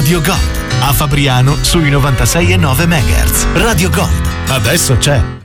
Radio Gold. A Fabriano sui 96,9 MHz. Radio Gold. Adesso c'è.